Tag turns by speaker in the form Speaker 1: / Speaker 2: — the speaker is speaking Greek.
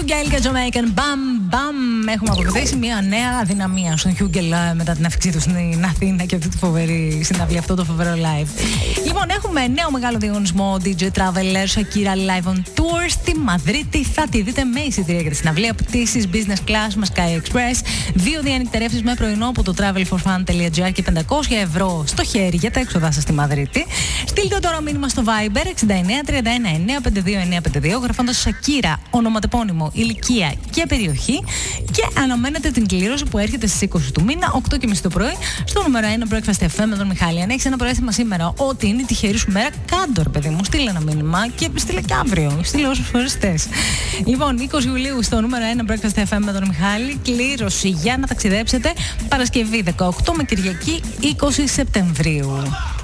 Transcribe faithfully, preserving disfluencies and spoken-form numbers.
Speaker 1: Hugel και Jamaican Bam Bam. Έχουμε αποκτήσει μια νέα αδυναμία στον Hugel μετά την αύξησή του στην Αθήνα και αυτή τη φοβερή συναυλία, αυτό το φοβερό live. Λοιπόν, έχουμε νέο μεγάλο διαγωνισμό ντι τζέι Traveler Shakira Live on Tour στη Μαδρίτη. Θα τη δείτε με εισιτήρια για τη συναυλία, πτήσεις business class με Sky Express, δύο διανυκτερεύσεις με πρωινό από το travel for fun τελεία τζι άρ και πεντακόσια ευρώ στο χέρι για τα έξοδά σας στη Μαδρίτη. Στείλτε τώρα μήνυμα στο Viber εξήντα εννέα τριάντα ένα εννέα πενήντα δύο εννέα πενήντα δύο γραφώντας Shakira, ονοματεπώνυμο, ηλικία και περιοχή και αναμένετε την κλήρωση που έρχεται στις είκοσι του μήνα, οκτώ και μισή το πρωί, στο νούμερο ένα Breakfast εφ εμ με τον Μιχάλη. Αν έχεις ένα προαίσθημα σήμερα ότι είναι η τυχερή σου μέρα, κάντο ρε παιδί μου, στείλε ένα μήνυμα και στείλε και αύριο. Στείλε όσους φορές θες. Λοιπόν, είκοσι Ιουλίου στο νούμερο ένα Breakfast εφ εμ με τον Μιχάλη, κλήρωση για να ταξιδέψετε Παρασκευή δεκαοκτώ με Κυριακή είκοσι Σεπτεμβρίου.